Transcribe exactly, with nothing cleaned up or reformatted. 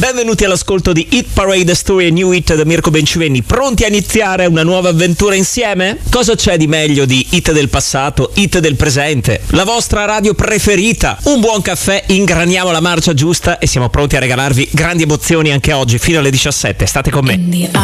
Benvenuti all'ascolto di Hit Parade, Story e New Hit da Mirko Bencivenni. Pronti a iniziare una nuova avventura insieme? Cosa c'è di meglio di hit del passato, hit del presente? La vostra radio preferita? Un buon caffè, ingraniamo la marcia giusta e siamo pronti a regalarvi grandi emozioni anche oggi fino alle diciassette. State con me.